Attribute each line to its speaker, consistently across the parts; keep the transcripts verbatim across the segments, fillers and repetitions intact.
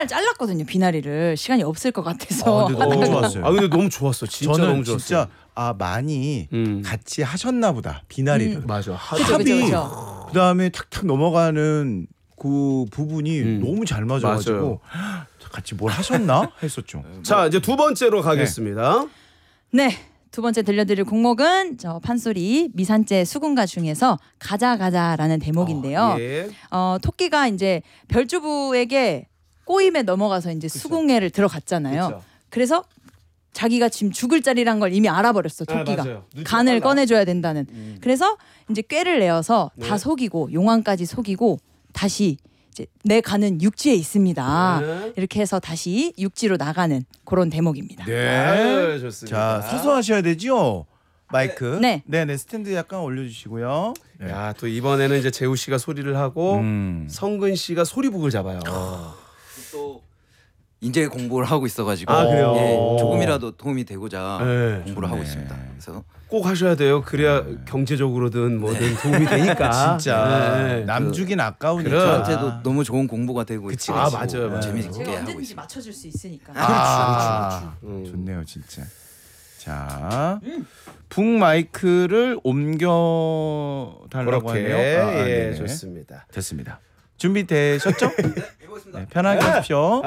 Speaker 1: 잘랐거든요. 비나리를 시간이 없을 것 같아서.
Speaker 2: 아, 근데 너무 좋았어요.
Speaker 3: 아 근데 너무 좋았어. 진짜
Speaker 2: 저는
Speaker 3: 너무 좋았어.
Speaker 2: 진짜 아 많이
Speaker 3: 음.
Speaker 2: 같이 하셨나 보다 비나리를.
Speaker 1: 음.
Speaker 3: 맞아.
Speaker 1: 그쵸,
Speaker 2: 합이
Speaker 1: 그쵸, 그쵸.
Speaker 2: 그다음에 탁탁 넘어가는 그 부분이
Speaker 3: 음.
Speaker 2: 너무 잘 맞아가지고 같이 뭘 하셨나 했었죠.
Speaker 3: 자 이제 두 번째로 가겠습니다.
Speaker 1: 네. 두 번째 들려드릴 곡목은 저 판소리 미산재 수군가 중에서 가자 가자라는 대목인데요.
Speaker 3: 어, 예.
Speaker 1: 어, 토끼가 이제 별주부에게 꼬임에 넘어가서 이제 수궁에를 들어갔잖아요.
Speaker 3: 그쵸.
Speaker 1: 그래서 자기가 지금 죽을 자리란 걸 이미 알아버렸어.
Speaker 3: 아,
Speaker 1: 토끼가
Speaker 3: 맞아요. 눈치가
Speaker 1: 간을
Speaker 3: 빨라.
Speaker 1: 꺼내줘야 된다는.
Speaker 3: 음.
Speaker 1: 그래서 이제 꾀를 내어서
Speaker 3: 네.
Speaker 1: 다 속이고 용왕까지 속이고 다시 이제 내 간은 육지에 있습니다.
Speaker 3: 네.
Speaker 1: 이렇게 해서 다시 육지로 나가는 그런 대목입니다.
Speaker 3: 아유, 좋습니다.
Speaker 2: 자 서서 하셔야 되죠. 마이크.
Speaker 1: 네.
Speaker 2: 네네 스탠드 약간 올려주시고요. 네.
Speaker 3: 야, 또 이번에는 이제 재우 씨가 소리를 하고
Speaker 2: 음.
Speaker 3: 성근 씨가 소리북을 잡아요.
Speaker 4: 또 인재 공부를 하고 있어가지고
Speaker 3: 아, 그래요?
Speaker 4: 예, 조금이라도 도움이 되고자
Speaker 3: 네,
Speaker 4: 공부를 하고
Speaker 2: 좋네.
Speaker 4: 있습니다. 그래서
Speaker 3: 꼭 하셔야 돼요. 그래야 경제적으로든 뭐든 도움이 되니까.
Speaker 2: 진짜
Speaker 3: 네.
Speaker 2: 남 주긴 아까우니까.
Speaker 3: 그래.
Speaker 4: 저한테도 너무 좋은 공부가 되고
Speaker 2: 그치,
Speaker 4: 있고
Speaker 3: 아, 맞아요, 맞아요.
Speaker 4: 재미있게
Speaker 1: 제가
Speaker 4: 하고
Speaker 1: 언제든지
Speaker 4: 있습니다.
Speaker 1: 맞춰줄 수 있으니까.
Speaker 2: 아,
Speaker 3: 음.
Speaker 2: 좋네요 진짜. 자, 북 마이크를 옮겨 달라고
Speaker 3: 그렇게
Speaker 2: 하네요. 아, 아,
Speaker 3: 예,
Speaker 2: 네네.
Speaker 3: 좋습니다.
Speaker 2: 됐습니다. 준비되셨죠? 네, 편하게 하십시오.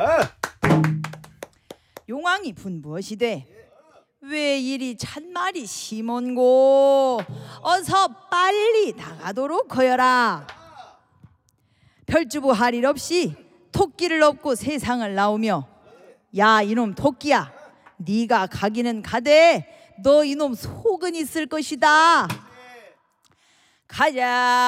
Speaker 1: 용왕이 분부하시되 왜 이리 찬말이 심언고 어서 빨리 나가도록 하여라. 별주부 할 일 없이 토끼를 업고 세상을 나오며 야 이놈 토끼야 네가 가기는 가되 너 이놈 속은 있을 것이다. 가자.